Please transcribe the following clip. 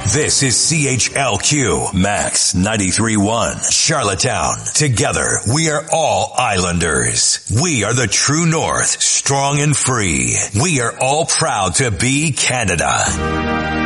This is CHLQ Max 93.1 Charlottetown. Together, we are all Islanders. We are the true north, strong and free. We are all proud to be Canada.